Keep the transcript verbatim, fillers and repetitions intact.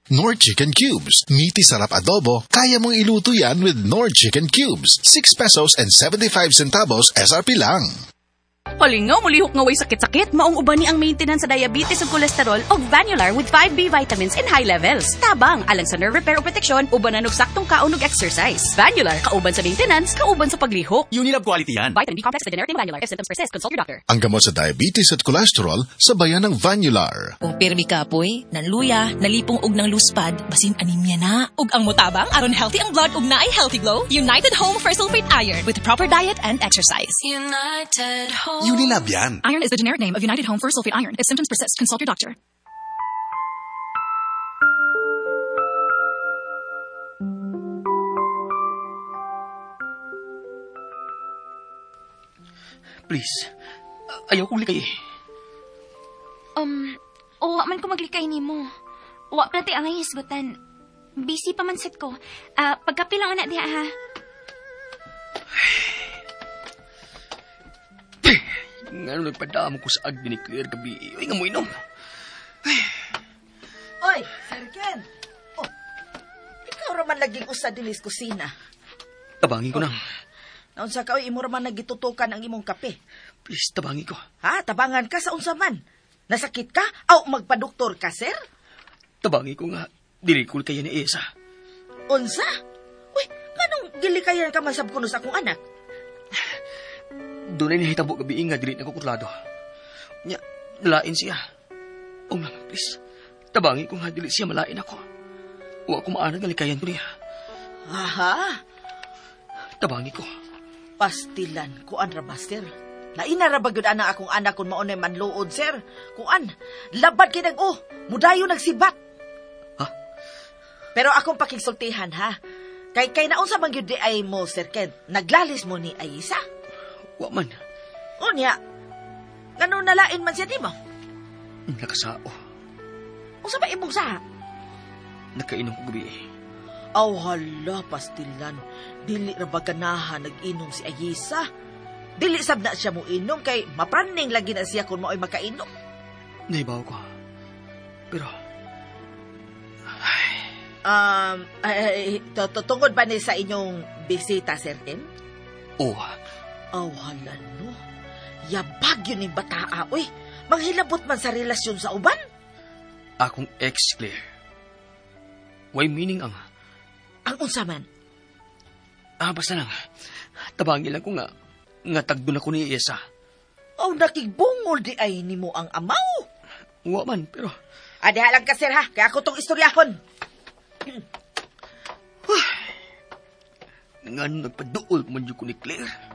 Knorr Chicken Cubes. Meaty sarap adobo, kaya mong iluto yan with Knorr Chicken Cubes. six pesos and seventy-five centavos S R P lang. Palingaw, mulihok nga way sakit-sakit. Maong uban ni ang maintenance sa diabetes ug kolesterol og Vanular with five B vitamins in high levels. Tabang, alang sa nerve repair o protection, uban na saktong kaon ug exercise. Vanular, kauban sa maintenance, kauban sa paglihok. Unilab quality yan. Vitamin B complex with generic Vanular. If symptoms persist, consult your doctor. Ang gamot sa diabetes at kolesterol, sabayan ng Vanular. Kung pirmi ka, poy, nanluya, nalipong og ng luspad, basin anemia na. Ug ang mutabang, aron healthy ang blood ug naay healthy glow, United Home for Sulfate Iron with proper diet and exercise. United Home. Unilab yan. Iron is the generic name of United Home for Sulfate Iron. If symptoms persist, consult your doctor. Please, ayaw kong likay eh. Um, uwa man ko maglikay ni mo. Uwa pa natin ang hisgutan. Busy pa man set ko. Ah, pagkapilang anak diha ha. Nga nagpadamo ko sa agdi ni Claire gabi. Ay, nga mo inom. Oy, Sir Ken. Oh, ikaw raman laging usa dilis kusina. Tabangin ko nang. Naon sa kaoy imo raman nagitutukan ang imong kape. Please, tabangin ko. Ha, tabangan ka sa unsa man. Nasakit ka? Aw magpa-doktor ka, sir? Tabangin ko nga. Dili ko kaya ni Esa. Unsa? Uy, kanong gilikayan ka man sab kuno sa akong anak? Doon ay nahitabo gabi nga dili na ko kurlado. Nya, nalain siya. O nga, please. Tabangin ko nga dili siya malain ako. Huwag ko maanag nga likayan ko niya. Aha. Tabangin ko. Pastilan, kuan ra ba, sir? Lain na ra ba gyud ana akong anak kun mao nay manluod, sir? Kuan, labad kay nag oh, mudayo nagsibat. Ha? Pero akong pakigsultihan ha. Kay kay naunsa man gyud di ay mo, Sir Ken? Naglalis mo ni Aisa? Wa man. Unya. Ngano nalain man siya di mo? Nakasao. Unsa ba imong sa? Nakainom ko gabi. Aw hala, pastilan. Dili ra ba ganahan nag-inom si Ayisa? Dili sab na siya mo inom kay mapraning lagi na siya kung mao'y makainom. Naibaw ko. Pero... Ay. Um, ay, tungod ba ni sa inyong bisita, Sir Ken? Oo. Aw hala, no. Yabag yun yung bataa, uy. Manghilabot man sa relasyon sa uban. Akong ex-Claire. Why meaning ang... Ang unsa man? Ah, basta lang. Tabangin lang ko nga. Nga tagdo na ko ni Esa. Oh, nakigbungol di ay ni mo ang amaw. Wa man, pero... Adiha lang ka, sir, ha? Kaya ako tong istoryahon. Nga nagpaduol man yun ko ni Claire.